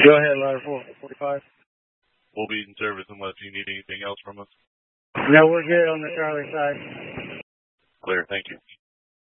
Go ahead, ladder 445. We'll be in service unless you need anything else from us. No, we're good on the Charlie side. Clear, thank you.